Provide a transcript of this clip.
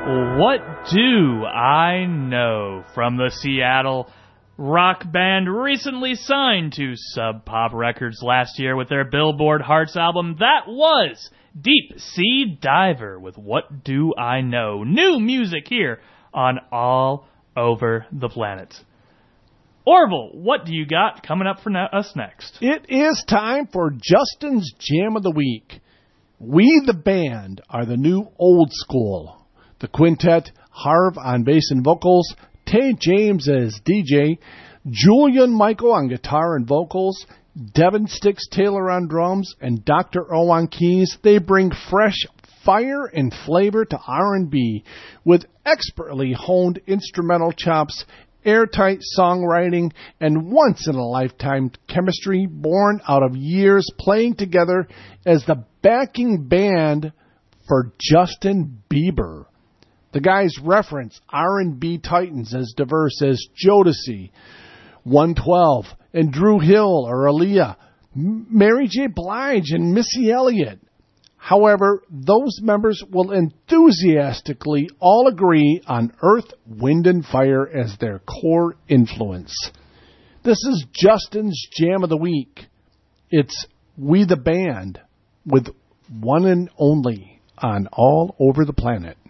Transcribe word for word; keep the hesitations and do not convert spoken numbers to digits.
What Do I Know from the Seattle rock band recently signed to Sub Pop Records last year with their Billboard Hearts album. That was Deep Sea Diver with What Do I Know. New music here on All Over the Planet. Orville, what do you got coming up for na- us next? It is time for Justin's Jam of the Week. We, the band, are the new old school. The quintet, Harv on bass and vocals, Tay James as D J, Julian Michael on guitar and vocals, Devin Sticks Taylor on drums, and Doctor O on keys. They bring fresh fire and flavor to R and B with expertly honed instrumental chops, airtight songwriting, and once-in-a-lifetime chemistry born out of years playing together as the backing band for Justin Bieber. The guys reference R and B titans as diverse as Jodeci, one twelve, and Drew Hill or Aaliyah, Mary J. Blige, and Missy Elliott. However, those members will enthusiastically all agree on Earth, Wind, and Fire as their core influence. This is Justin's Jam of the Week. It's We the Band with One and Only on All Over the Planet.